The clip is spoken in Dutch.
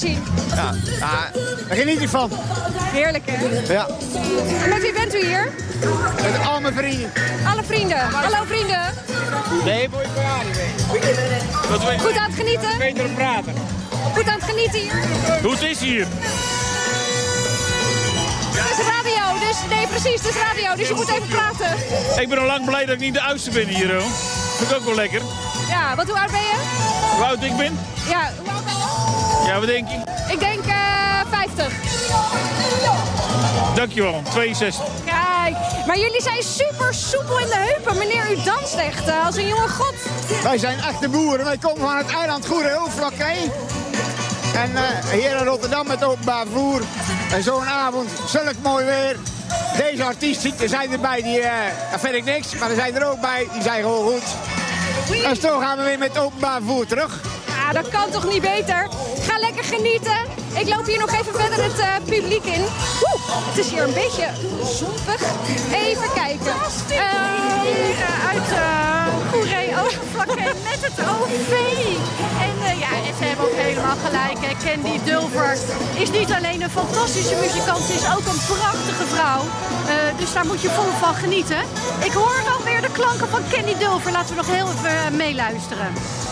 zien? Ja, daar geniet ik van. Heerlijk, hè? Ja. En met wie bent u hier? Met al mijn vrienden. Alle vrienden. Hallo, vrienden. Nee, boy, Goed aan het genieten? beter praten. Goed aan het genieten hier? Hoe het is hier? Het is radio, dus... Nee, precies, het is radio, dus je moet even praten. Ik ben al lang blij dat ik niet de oudste ben hier, hoor. Vind ik ook wel lekker. Ja, hoe oud ben je? Hoe oud ik ben? Ja, hoe oud ben je? Ja, wat denk je? Ik denk 50. Dankjewel, 62. Kijk, maar jullie zijn super soepel in de heupen. Meneer, u danst echt als een jonge god. Wij zijn echte boeren. Wij komen van het eiland Goeree-Vlakkee. En hier in Rotterdam met openbaar vervoer. En zo'n avond, zulk mooi weer. Deze artiesten zijn erbij, dat vind ik niks. Maar er zijn er ook bij, die zijn gewoon goed. En zo gaan we weer met openbaar vervoer terug. Ja, dat kan toch niet beter? Ga lekker genieten. Ik loop hier nog even verder het publiek in. Het is hier een beetje zompig. Even kijken. Uit Goeree-Vlakkee met het OV. En ja, ze hebben ook helemaal gelijk. Candy Dulfer is niet alleen een fantastische muzikant, ze is ook een prachtige vrouw. Dus daar moet je vol van genieten. Ik hoor alweer de klanken van Candy Dulfer. Laten we nog heel even meeluisteren.